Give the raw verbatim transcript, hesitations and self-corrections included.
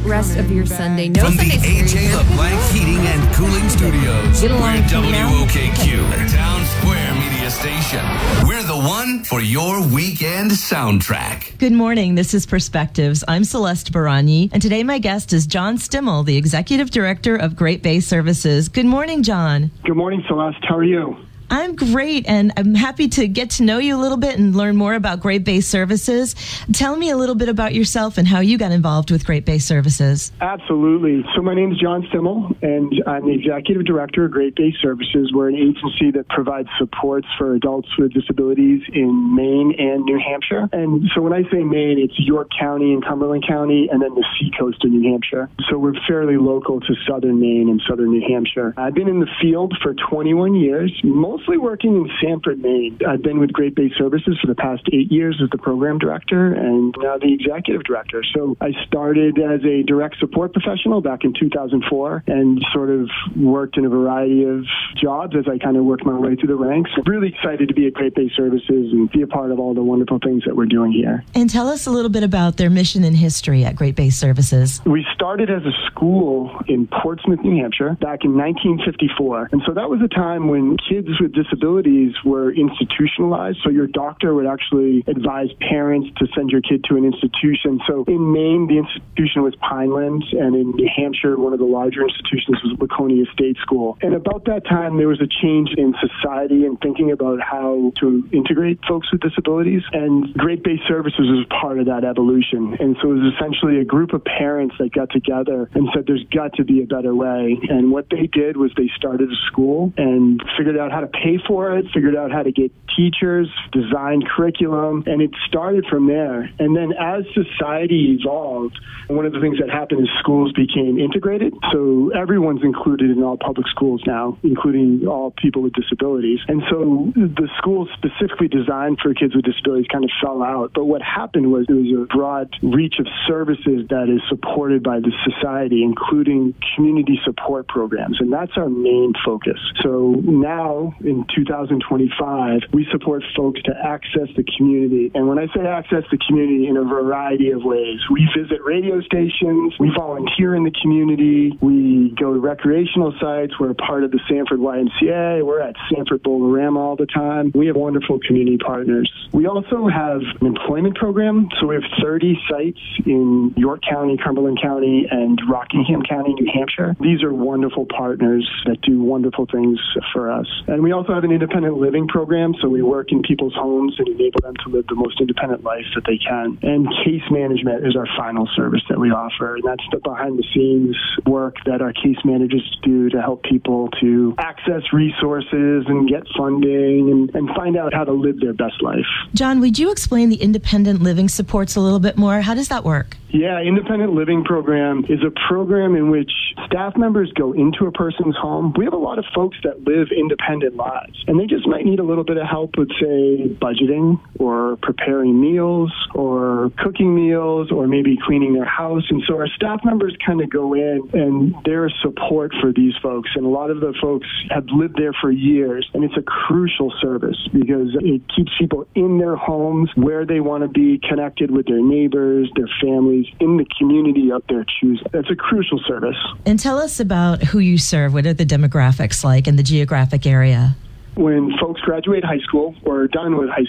rest of your Sunday. No From the Sunday A J LeBlanc Heating and Cooling Studios, Get along we're from W now. O K Q, Town Square Media Station. We're the one for your weekend soundtrack. Good morning. This is Perspectives. I'm Celeste Baragni, and today my guest is John Stimmel, the Executive Director of Great Bay Services. Good morning, John. Good morning, Celeste. How are you? I'm great, and I'm happy to get to know you a little bit and learn more about Great Bay Services. Tell me a little bit about yourself and how you got involved with Great Bay Services. Absolutely. So my name is John Stimmel, and I'm the Executive Director of Great Bay Services. We're an agency that provides supports for adults with disabilities in Maine and New Hampshire. And so when I say Maine, it's York County and Cumberland County, and then the seacoast of New Hampshire. So we're fairly local to southern Maine and southern New Hampshire. I've been in the field for twenty-one years, mostly working in Sanford, Maine. I've been with Great Bay Services for the past eight years as the program director and now the executive director. So I started as a direct support professional back in two thousand four and sort of worked in a variety of jobs as I kind of worked my way through the ranks. I'm really excited to be at Great Bay Services and be a part of all the wonderful things that we're doing here. And tell us a little bit about their mission and history at Great Bay Services. We started as a school in Portsmouth, New Hampshire back in nineteen fifty-four. And so that was a time when kids with disabilities were institutionalized. So your doctor would actually advise parents to send your kid to an institution. So in Maine, the institution was Pineland, and in New Hampshire, one of the larger institutions was Laconia State School. And about that time, there was a change in society and thinking about how to integrate folks with disabilities. And Great Bay Services was part of that evolution. And so it was essentially a group of parents that got together and said, there's got to be a better way. And what they did was they started a school and figured out how to pay for it, figured out how to get teachers, designed curriculum, and it started from there. And then as society evolved, one of the things that happened is schools became integrated. So everyone's included in all public schools now, including all people with disabilities. And so the schools specifically designed for kids with disabilities kind of fell out. But what happened was there was a broad reach of services that is supported by the society, including community support programs. And that's our main focus. So now in two thousand twenty-five, we support folks to access the community. And when I say access the community, in a variety of ways. We visit radio stations, we volunteer in the community, we go to recreational sites, we're a part of the Sanford Y M C A, we're at Sanford Bowl-O-Rama all the time. We have wonderful community partners. We also have an employment program, so we have thirty sites in York County, Cumberland County, and Rockingham County, New Hampshire. These are wonderful partners that do wonderful things for us. And we also have an independent living program, so we work in people's homes and enable them to live the most independent life that they can. And case management is our final service that we offer, and that's the behind-the-scenes work that our case managers do to help people to access resources and get funding and, and find out how to live their best life. John, would you explain the independent living supports a little bit more? How does that work? Yeah, Independent Living Program is a program in which staff members go into a person's home. We have a lot of folks that live independent lives, and they just might need a little bit of help with, say, budgeting or preparing meals or cooking meals or maybe cleaning their house. And so our staff members kind of go in, and they're support for these folks. And a lot of the folks have lived there for years, and it's a crucial service because it keeps people in their homes where they want to be, connected with their neighbors, their families, in the community of their choosing. That's a crucial service. And tell us about who you serve. What are the demographics like in the geographic area? When folks graduate high school or are done with high